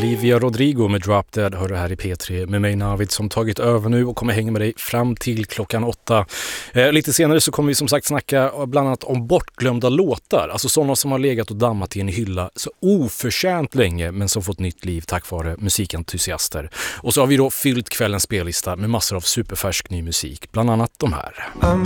Olivia Rodrigo med Drop Dead hör du här i P3 med mig Navid som tagit över nu och kommer hänga med dig fram till klockan 8. Lite senare så kommer vi som sagt snacka bland annat om bortglömda låtar, alltså sådana som har legat och dammat i en hylla så oförtjänt länge men som fått nytt liv tack vare musikentusiaster. Och så har vi då fyllt kvällens spellista med massor av superfärsk ny musik, bland annat de här. I'm